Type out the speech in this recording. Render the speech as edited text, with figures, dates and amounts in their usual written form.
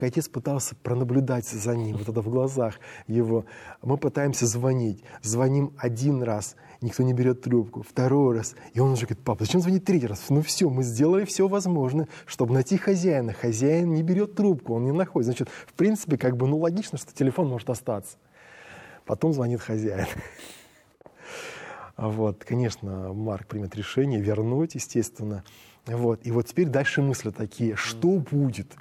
Отец пытался пронаблюдать за ним, вот это в глазах его. Мы пытаемся звонить. Звоним один раз, никто не берет трубку. Второй раз. И он уже говорит: папа, зачем звонить третий раз? Ну все, мы сделали все возможное, чтобы найти хозяина. Хозяин не берет трубку, он не находит. Значит, в принципе, логично, что телефон может остаться. Потом звонит хозяин. Вот, конечно, Марк примет решение вернуть, естественно. Вот. И вот теперь дальше мысли такие: что будет?